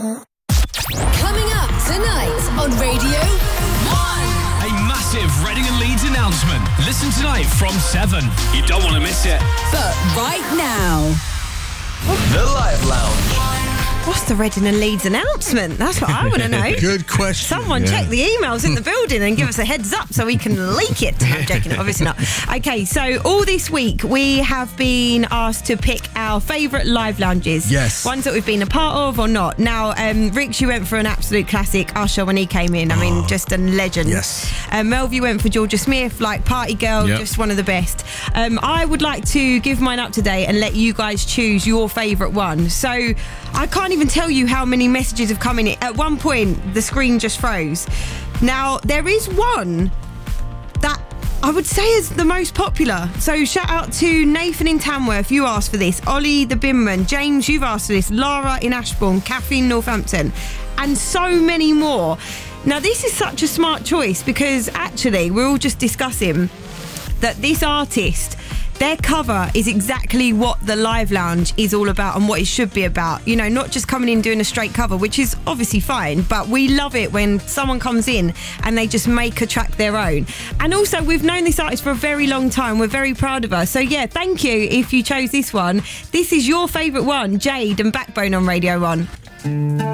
Coming up tonight on Radio 1. A massive Reading and Leeds announcement. Listen tonight from 7. You don't want to miss it. But right now, The Live Lounge. What's the Reading and Leeds announcement? That's what I want to know. Good question. Someone check the emails in the building and give us a heads up so we can leak it. No, I'm joking, obviously not. Okay, so all this week we have been asked to pick our favourite live lounges. Yes. Ones that we've been a part of or not. Now, Rich, you went for an absolute classic, Usher, when he came in. I mean, just a legend. Yes. Melv, you went for Georgia Smith, like party girl, Yep. just one of the best. I would like to give mine up today and let you guys choose your favourite one. So I can't even tell you how many messages have come in. At one point, the screen just froze. Now, there is one that I would say is the most popular. So shout out to Nathan in Tamworth, you asked for this. Ollie the Binman. James, you've asked for this. Lara in Ashbourne. Kathy in Northampton. And so many more. Now, this is such a smart choice because actually we're all just discussing that this artist, their cover is exactly what the Live Lounge is all about and what it should be about. You know, not just coming in doing a straight cover, which is obviously fine, but we love it when someone comes in and they just make a track their own. And also, we've known this artist for a very long time. We're very proud of her. So yeah, thank you if you chose this one. This is your favourite one, Jade and Backbone on Radio 1.